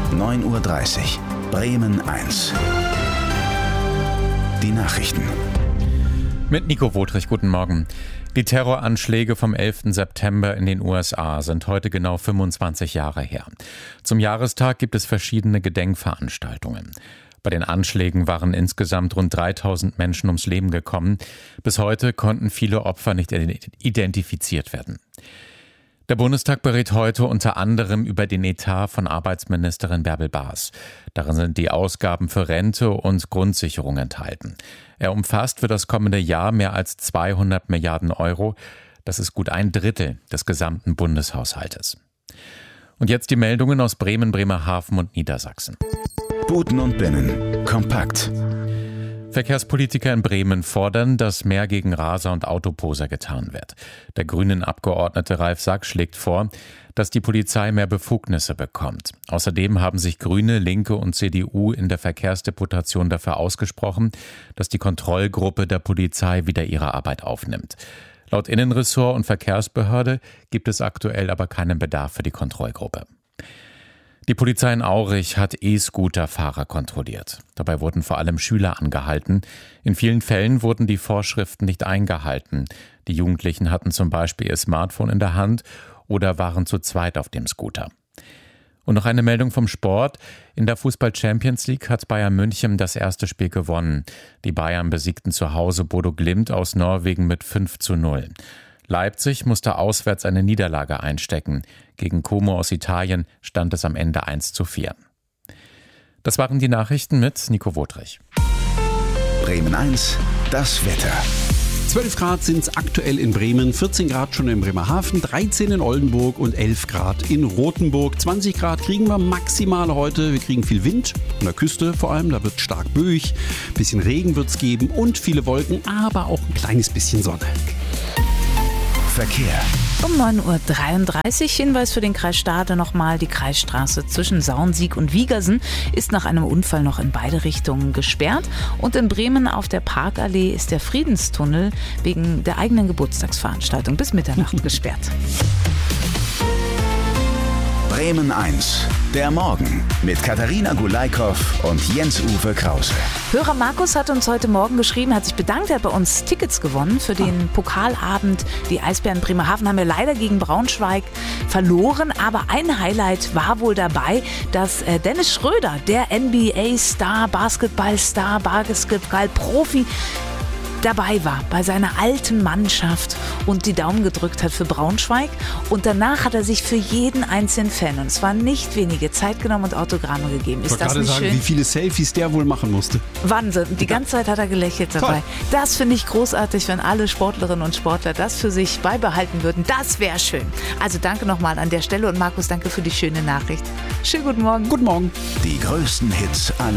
9:30 Uhr. Bremen 1. Die Nachrichten. Mit Nico Wotrich, guten Morgen. Die Terroranschläge vom 11. September in den USA sind heute genau 25 Jahre her. Zum Jahrestag gibt es verschiedene Gedenkveranstaltungen. Bei den Anschlägen waren insgesamt rund 3000 Menschen ums Leben gekommen. Bis heute konnten viele Opfer nicht identifiziert werden. Der Bundestag berät heute unter anderem über den Etat von Arbeitsministerin Bärbel Baas. Darin sind die Ausgaben für Rente und Grundsicherung enthalten. Er umfasst für das kommende Jahr mehr als 200 Milliarden Euro. Das ist gut ein Drittel des gesamten Bundeshaushaltes. Und jetzt die Meldungen aus Bremen, Bremerhaven und Niedersachsen. Buten und Binnen. Kompakt. Verkehrspolitiker in Bremen fordern, dass mehr gegen Raser und Autoposer getan wird. Der Grünen-Abgeordnete Ralf Sack schlägt vor, dass die Polizei mehr Befugnisse bekommt. Außerdem haben sich Grüne, Linke und CDU in der Verkehrsdeputation dafür ausgesprochen, dass die Kontrollgruppe der Polizei wieder ihre Arbeit aufnimmt. Laut Innenressort und Verkehrsbehörde gibt es aktuell aber keinen Bedarf für die Kontrollgruppe. Die Polizei in Aurich hat E-Scooter-Fahrer kontrolliert. Dabei wurden vor allem Schüler angehalten. In vielen Fällen wurden die Vorschriften nicht eingehalten. Die Jugendlichen hatten zum Beispiel ihr Smartphone in der Hand oder waren zu zweit auf dem Scooter. Und noch eine Meldung vom Sport. In der Fußball-Champions League hat Bayern München das erste Spiel gewonnen. Die Bayern besiegten zu Hause Bodo Glimt aus Norwegen mit 5:0. Leipzig musste auswärts eine Niederlage einstecken. Gegen Como aus Italien stand es am Ende 1:4. Das waren die Nachrichten mit Nico Wotrich. Bremen 1, das Wetter. 12 Grad sind es aktuell in Bremen, 14 Grad schon in Bremerhaven, 13 in Oldenburg und 11 Grad in Rothenburg. 20 Grad kriegen wir maximal heute. Wir kriegen viel Wind, an der Küste vor allem, da wird stark böig. Bisschen Regen wird es geben und viele Wolken, aber auch ein kleines bisschen Sonne. Verkehr. Um 9:33 Uhr, Hinweis für den Kreis Stade nochmal, die Kreisstraße zwischen Saunsiek und Wiegersen ist nach einem Unfall noch in beide Richtungen gesperrt. Und in Bremen auf der Parkallee ist der Friedenstunnel wegen der eigenen Geburtstagsveranstaltung bis Mitternacht gesperrt. Bremen 1, der Morgen mit Katharina Gulaikow und Jens-Uwe Krause. Hörer Markus hat uns heute Morgen geschrieben, hat sich bedankt, er hat bei uns Tickets gewonnen für den Pokalabend. Die Eisbären Bremerhaven haben ja leider gegen Braunschweig verloren, aber ein Highlight war wohl dabei, dass Dennis Schröder, der NBA-Star, Basketball-Star, Basketball-Profi, dabei war bei seiner alten Mannschaft und die Daumen gedrückt hat für Braunschweig. Und danach hat er sich für jeden einzelnen Fan, und es waren nicht wenige, Zeit genommen und Autogramme gegeben. Ist das nicht schön? Wie viele Selfies der wohl machen musste. Wahnsinn. Die ganze Zeit hat er gelächelt dabei. Toll. Das finde ich großartig, wenn alle Sportlerinnen und Sportler das für sich beibehalten würden. Das wäre schön. Also danke nochmal an der Stelle und Markus, danke für die schöne Nachricht. Schönen guten Morgen. Guten Morgen. Die größten Hits aller